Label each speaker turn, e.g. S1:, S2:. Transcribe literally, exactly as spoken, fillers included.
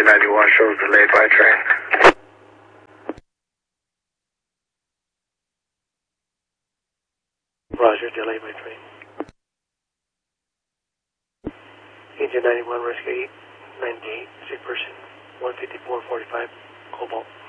S1: Engine ninety-one shows delayed by train.
S2: Roger, delayed by train. Engine ninety-one, rescue eight ninety-eight, sick person, one fifty-four forty-five, Cobalt.